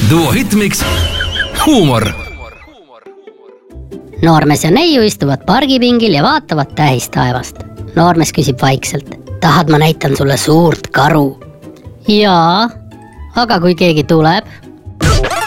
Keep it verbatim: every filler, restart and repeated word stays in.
Duo Hitmix huumor. Noormees ja neiu istuvad pargipingil ja vaatavad tähistaevast. Noormees küsib vaikselt. Tahad ma näitan sulle suurt karu? Jaa, aga kui keegi tuleb?